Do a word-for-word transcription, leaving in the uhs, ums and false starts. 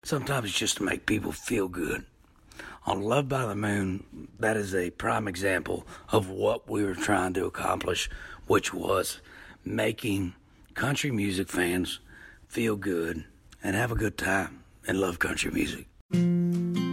Sometimes it's just to make people feel good. On Love by the Moon, that is a prime example of what we were trying to accomplish, which was making country music fans feel good and have a good time and love country music.